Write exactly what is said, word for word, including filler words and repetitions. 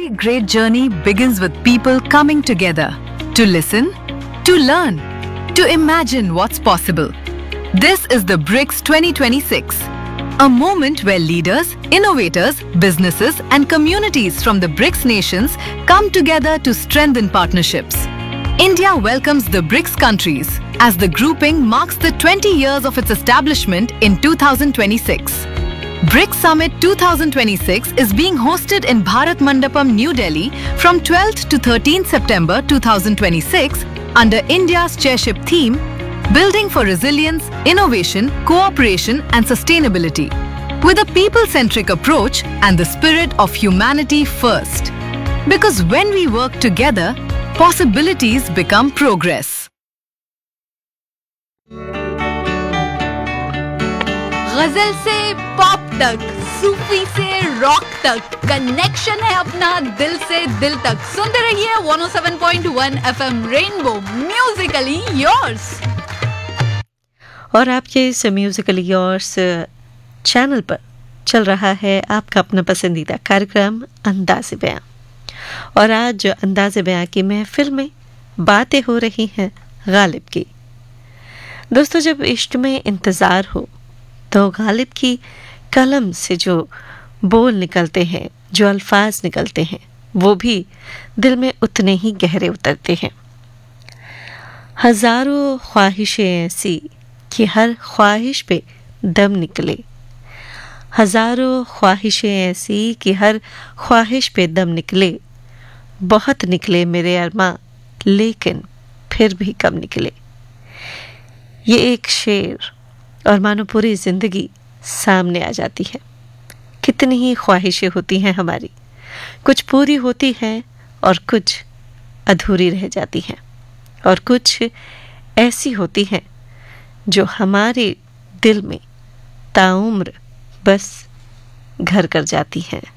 Every great journey begins with people coming together to listen, to learn, to imagine what's possible. This is the BRICS twenty twenty-six, a moment where leaders, innovators, businesses and communities from the BRICS nations come together to strengthen partnerships. India welcomes the BRICS countries as the grouping marks the twenty years of its establishment in two thousand twenty-six. BRICS Summit twenty twenty-six is being hosted in Bharat Mandapam, New Delhi from twelfth to thirteenth September two thousand twenty-six under India's chairship theme, Building for Resilience, Innovation, Cooperation and Sustainability, with a people-centric approach and the spirit of humanity first. Because when we work together, possibilities become progress. गजल से pop तक, सूफी से rock तक, connection है अपना दिल से दिल तक. सुनते रहिए one oh seven point one F M rainbow, Musically yours. और आपके इस म्यूजिकली योर्स चैनल पर चल रहा है आपका अपना पसंदीदा कार्यक्रम अंदाज़े बयां. और आज अंदाज़े बयां की महफिल में बातें हो रही हैं गालिब की. दोस्तों, जब इश्क में इंतज़ार हो तो गालिब की कलम से जो बोल निकलते हैं, जो अल्फाज निकलते हैं, वो भी दिल में उतने ही गहरे उतरते हैं. हज़ारों ख्वाहिशें ऐसी कि हर ख्वाहिश पे दम निकले. हज़ारों ख्वाहिशें ऐसी कि हर ख्वाहिश पे दम निकले. बहुत निकले मेरे अरमा, लेकिन फिर भी कम निकले. ये एक शेर और मानो पूरी ज़िंदगी सामने आ जाती है. कितनी ही ख्वाहिशें होती हैं हमारी, कुछ पूरी होती हैं और कुछ अधूरी रह जाती हैं, और कुछ ऐसी होती हैं जो हमारे दिल में ताउम्र बस घर कर जाती हैं.